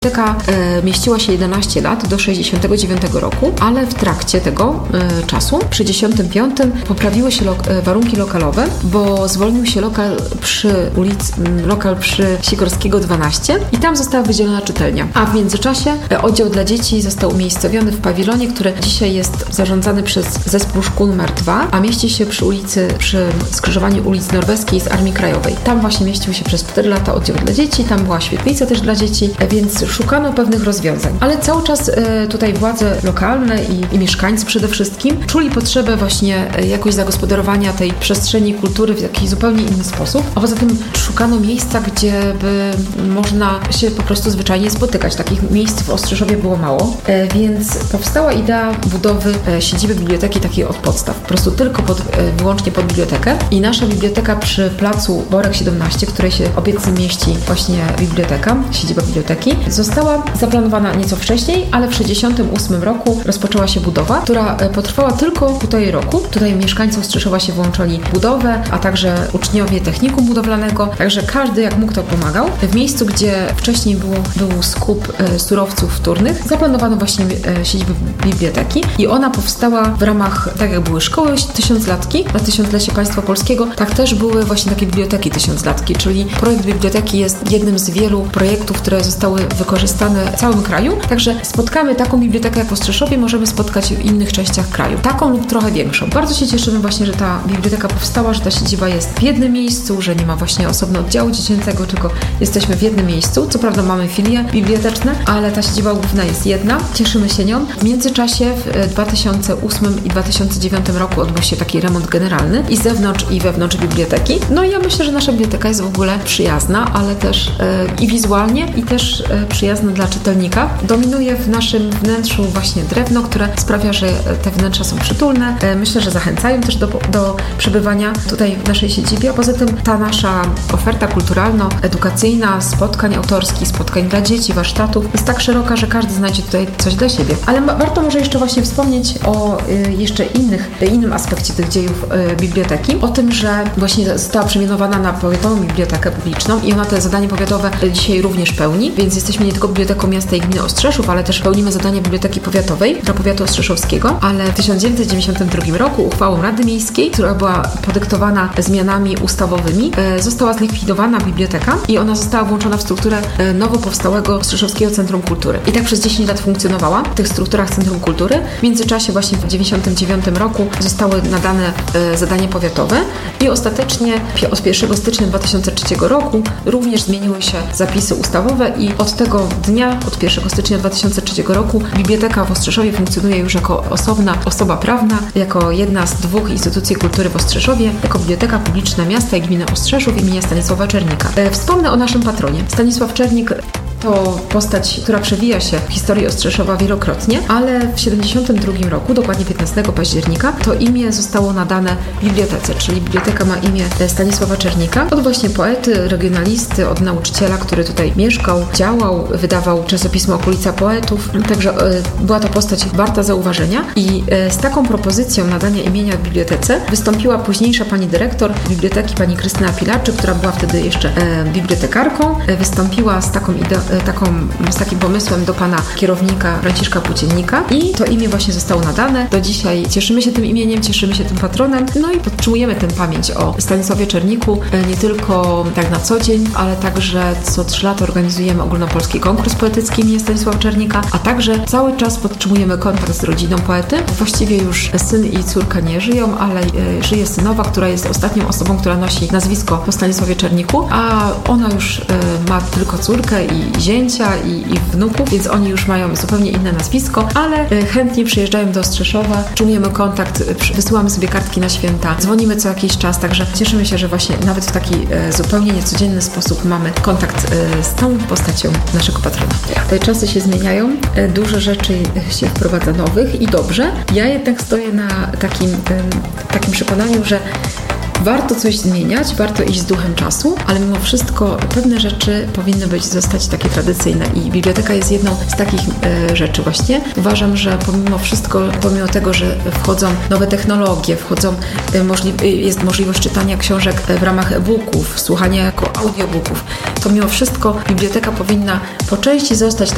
Biblioteka mieściła się 11 lat do 69 roku, ale w trakcie tego czasu, przy 10.5 poprawiły się warunki lokalowe, bo zwolnił się lokal przy Sikorskiego 12 i tam została wydzielona czytelnia. A w międzyczasie oddział dla dzieci został umiejscowiony w pawilonie, który dzisiaj jest zarządzany przez zespół szkół nr 2, a mieści się przy skrzyżowaniu ulic Norweskiej z Armii Krajowej. Tam właśnie mieścił się przez 4 lata oddział dla dzieci, tam była świetlica też dla dzieci, więc szukano pewnych rozwiązań. Ale cały czas tutaj władze lokalne i mieszkańcy przede wszystkim czuli potrzebę właśnie jakoś zagospodarowania tej przestrzeni kultury w jakiś zupełnie inny sposób, a poza tym szukano miejsca, gdzie by można się po prostu zwyczajnie spotykać. Takich miejsc w Ostrzeszowie było mało, więc powstała idea budowy siedziby biblioteki takiej od podstaw, po prostu tylko wyłącznie pod bibliotekę i nasza biblioteka przy placu Borek 17, w której się obecnie mieści właśnie biblioteka, siedziba biblioteki, została zaplanowana nieco wcześniej, ale w 1968 roku rozpoczęła się budowa, która potrwała tylko 1,5 roku. Tutaj mieszkańcy Ostrzeszowa się włączyli w budowę, a także uczniowie technikum budowlanego, także każdy jak mógł to pomagał. W miejscu, gdzie wcześniej był skup surowców wtórnych, zaplanowano właśnie siedzibę biblioteki i ona powstała w ramach, tak jak były szkoły tysiąclatki na tysiąclecie państwa polskiego, tak też były właśnie takie biblioteki tysiąclatki, czyli projekt biblioteki jest jednym z wielu projektów, które zostały wykorzystane w całym kraju, także spotkamy taką bibliotekę jak w Ostrzeszowie, możemy spotkać w innych częściach kraju. Taką lub trochę większą. Bardzo się cieszymy właśnie, że ta biblioteka powstała, że ta siedziba jest w jednym miejscu, że nie ma właśnie osobno oddziału dziecięcego, tylko jesteśmy w jednym miejscu. Co prawda mamy filie biblioteczne, ale ta siedziba główna jest jedna. Cieszymy się nią. W międzyczasie w 2008 i 2009 roku odbył się taki remont generalny i z zewnątrz i wewnątrz biblioteki. No i ja myślę, że nasza biblioteka jest w ogóle przyjazna, ale też i wizualnie, i też przyjazna dla czytelnika. Dominuje w naszym wnętrzu właśnie drewno, które sprawia, że te wnętrza są przytulne. Myślę, że zachęcają też do przebywania tutaj w naszej siedzibie, a poza tym ta nasza oferta kulturalno-edukacyjna, spotkań autorskich, spotkań dla dzieci, warsztatów jest tak szeroka, że każdy znajdzie tutaj coś dla siebie. Ale warto może jeszcze właśnie wspomnieć o jeszcze innym aspekcie tych dziejów biblioteki, o tym, że właśnie została przemianowana na powiatową bibliotekę publiczną i ona te zadanie powiatowe dzisiaj również pełni, więc jesteśmy nie tylko biblioteką miasta i gminy Ostrzeszów, ale też pełnimy zadania biblioteki powiatowej dla powiatu ostrzeszowskiego, ale w 1992 roku uchwałą Rady Miejskiej, która była podyktowana zmianami ustawowymi, została zlikwidowana biblioteka i ona została włączona w strukturę nowo powstałego Ostrzeszowskiego Centrum Kultury. I tak przez 10 lat funkcjonowała w tych strukturach Centrum Kultury. W międzyczasie właśnie w 1999 roku zostały nadane zadania powiatowe i ostatecznie od 1 stycznia 2003 roku również zmieniły się zapisy ustawowe i od tego dnia, od 1 stycznia 2003 roku biblioteka w Ostrzeszowie funkcjonuje już jako osobna osoba prawna, jako jedna z 2 instytucji kultury w Ostrzeszowie, jako Biblioteka Publiczna Miasta i Gminy Ostrzeszów imienia Stanisława Czernika. Wspomnę o naszym patronie. Stanisław Czernik to postać, która przewija się w historii Ostrzeszowa wielokrotnie, ale w 1972 roku, dokładnie 15 października, to imię zostało nadane bibliotece, czyli biblioteka ma imię Stanisława Czernika, od właśnie poety, regionalisty, od nauczyciela, który tutaj mieszkał, działał, wydawał czasopismo Okolica Poetów, także była to postać warta zauważenia i z taką propozycją nadania imienia bibliotece wystąpiła późniejsza pani dyrektor biblioteki, pani Krystyna Pilarczyk, która była wtedy jeszcze bibliotekarką, wystąpiła z takim pomysłem do pana kierownika Franciszka Płóciennika i to imię właśnie zostało nadane. Do dzisiaj cieszymy się tym imieniem, cieszymy się tym patronem, no i podtrzymujemy tę pamięć o Stanisławie Czerniku, nie tylko tak na co dzień, ale także co 3 lata organizujemy ogólnopolski konkurs poetycki imienia Stanisława Czernika, a także cały czas podtrzymujemy kontakt z rodziną poety. Właściwie już syn i córka nie żyją, ale żyje synowa, która jest ostatnią osobą, która nosi nazwisko po Stanisławie Czerniku, a ona już ma tylko córkę i zięcia i wnuków, więc oni już mają zupełnie inne nazwisko, ale chętnie przyjeżdżają do Ostrzeszowa, czujemy kontakt, wysyłamy sobie kartki na święta, dzwonimy co jakiś czas, także cieszymy się, że właśnie nawet w taki zupełnie niecodzienny sposób mamy kontakt z tą postacią naszego patrona. Czasy się zmieniają, dużo rzeczy się wprowadza nowych i dobrze. Ja jednak stoję na takim przekonaniu, że warto coś zmieniać, warto iść z duchem czasu, ale mimo wszystko pewne rzeczy powinny zostać takie tradycyjne i biblioteka jest jedną z takich rzeczy właśnie. Uważam, że pomimo wszystko, pomimo tego, że wchodzą nowe technologie, jest możliwość czytania książek w ramach e-booków, słuchania jako audiobooków, to mimo wszystko biblioteka powinna po części zostać